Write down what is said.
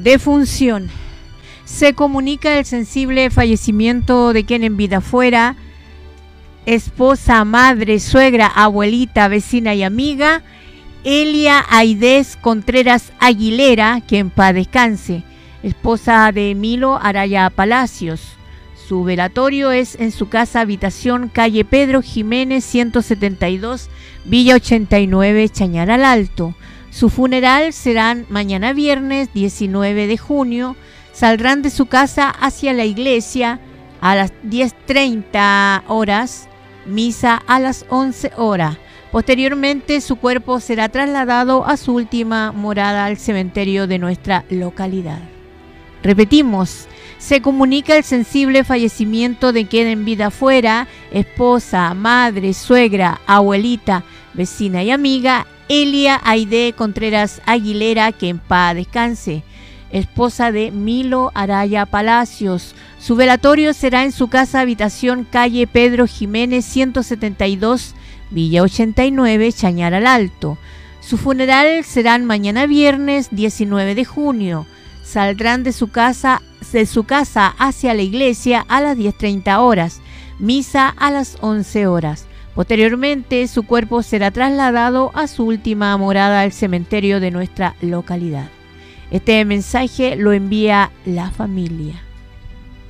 Defunción. Se comunica el sensible fallecimiento de quien en vida fuera esposa, madre, suegra, abuelita, vecina y amiga Elia Aidez Contreras Aguilera, que en paz descanse, esposa de Emilio Araya Palacios. Su velatorio es en su casa habitación calle Pedro Jiménez 172, Villa 89, Chañaral Alto. Su funeral serán mañana viernes 19 de junio. Saldrán de su casa hacia la iglesia a las 10:30 horas, misa a las 11 horas. Posteriormente su cuerpo será trasladado a su última morada al cementerio de nuestra localidad. Repetimos, se comunica el sensible fallecimiento de quien en vida fuera esposa, madre, suegra, abuelita, vecina y amiga Elia Aide Contreras Aguilera, que en paz descanse, esposa de Milo Araya Palacios. Su velatorio será en su casa habitación calle Pedro Jiménez 172, Villa 89, Chañaral Alto. Su funeral serán mañana viernes 19 de junio. Saldrán de su casa hacia la iglesia a las 10:30 horas, misa a las 11 horas. Posteriormente su cuerpo será trasladado a su última morada al cementerio de nuestra localidad. Este mensaje lo envía la familia.